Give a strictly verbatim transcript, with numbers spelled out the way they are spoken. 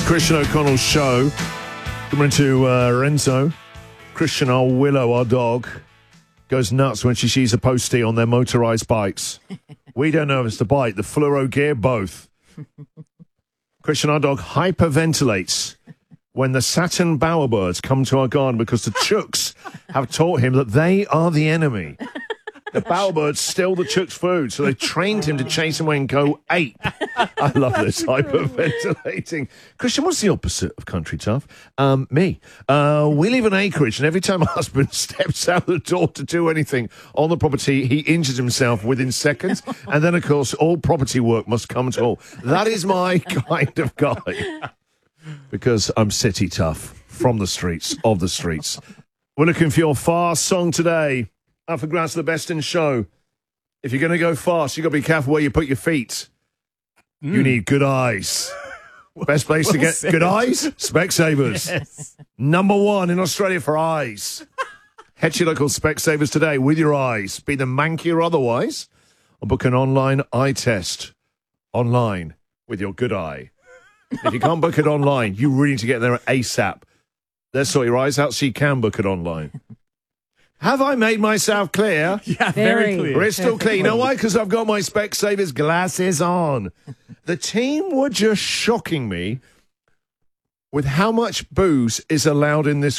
Christian O'Connell's show. Good morning to uh, Renzo. Christian, our Willow, our dog, goes nuts when she sees a postie on their motorised bikes. We don't know if it's the bike, the fluoro gear, both. Christian, our dog, hyperventilates when the Saturn bowerbirds come to our garden because the chooks have taught him that they are the enemy. The bowerbirds steal the chooks' food, so they trained him to chase them away and go ape. I love this, hyperventilating. Christian, what's the opposite of country tough? Um, me. Uh, we live in acreage, and every time my husband steps out the door to do anything on the property, he injures himself within seconds. And then, of course, all property work must come to all. That is my kind of guy. Because I'm city tough, from the streets, of the streets. We're looking for your fast song today. Up for grabs, the best in show. If you're going to go fast, you've got to be careful where you put your feet. Mm. You need good eyes. Best place well to get said. Good eyes? Specsavers. Yes. Number one in Australia for eyes. Head to your local Specsavers today with your eyes, be them manky or otherwise, or book an online eye test online with your good eye. If you can't book it online, you really need to get there ASAP. Let's sort your eyes out so you can book it online. Have I made myself clear? Yeah, very, very clear. Crystal clear. You know why? Because I've got my Specsavers glasses on. The team were just shocking me with how much booze is allowed in this